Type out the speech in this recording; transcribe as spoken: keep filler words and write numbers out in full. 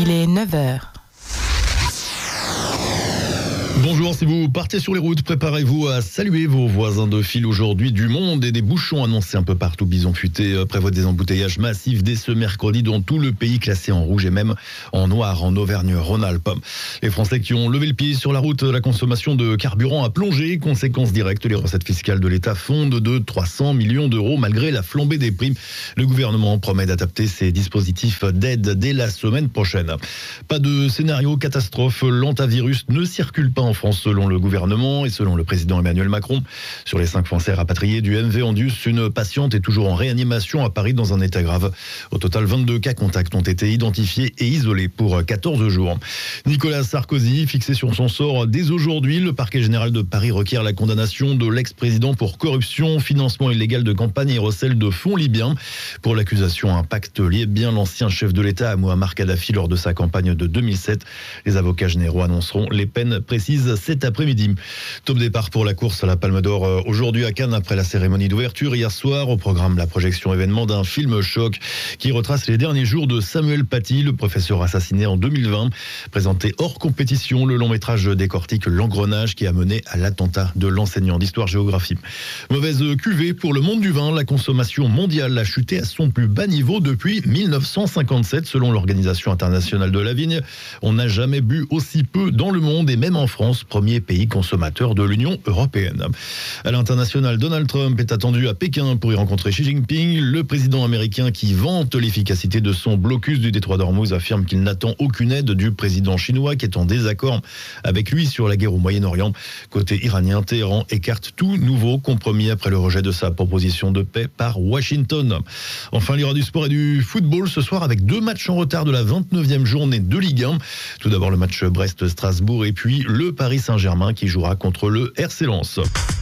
Il est neuf heures. Bonjour, si vous partez sur les routes, préparez-vous à saluer vos voisins de file aujourd'hui. Du monde et des bouchons annoncés un peu partout. Bison Futé prévoit des embouteillages massifs dès ce mercredi dans tout le pays, classé en rouge et même en noir en Auvergne-Rhône-Alpes. Les Français qui ont levé le pied sur la route, la consommation de carburant a plongé. Conséquence directe, les recettes fiscales de l'État fondent de trois cents millions d'euros malgré la flambée des prix. Le gouvernement promet d'adapter ses dispositifs d'aide dès la semaine prochaine. Pas de scénario catastrophe, l'antivirus ne circule pas en France selon le gouvernement et selon le président Emmanuel Macron. Sur les cinq Français rapatriés du M V Andus, une patiente est toujours en réanimation à Paris dans un état grave. Au total, vingt-deux cas contacts ont été identifiés et isolés pour quatorze jours. Nicolas Sarkozy, fixé sur son sort dès aujourd'hui, le parquet général de Paris requiert la condamnation de l'ex-président pour corruption, financement illégal de campagne et recel de fonds libyens. Pour l'accusation, un pacte liait bien l'ancien chef de l'État à Mouammar Kadhafi lors de sa campagne de deux mille sept. Les avocats généraux annonceront les peines précises cet après-midi. Top départ pour la course à la Palme d'Or aujourd'hui à Cannes après la cérémonie d'ouverture hier soir. Au programme, la projection événement d'un film choc qui retrace les derniers jours de Samuel Paty, le professeur assassiné en deux mille vingt. Présenté hors compétition, le long métrage décortique l'engrenage qui a mené à l'attentat de l'enseignant d'histoire-géographie. Mauvaise cuvée pour le monde du vin. La consommation mondiale a chuté à son plus bas niveau depuis mille neuf cent cinquante-sept selon l'Organisation internationale de la vigne. On n'a jamais bu aussi peu dans le monde et même en France, premier pays consommateur de l'Union européenne. À l'international, Donald Trump est attendu à Pékin pour y rencontrer Xi Jinping. Le président américain qui vante l'efficacité de son blocus du détroit d'Ormuz affirme qu'il n'attend aucune aide du président chinois qui est en désaccord avec lui sur la guerre au Moyen-Orient. Côté iranien, Téhéran écarte tout nouveau compromis après le rejet de sa proposition de paix par Washington. Enfin, il y aura du sport et du football ce soir avec deux matchs en retard de la vingt-neuvième journée de Ligue un. Tout d'abord le match Brest-Strasbourg et puis le Paris Saint-Germain qui jouera contre le R C Lens.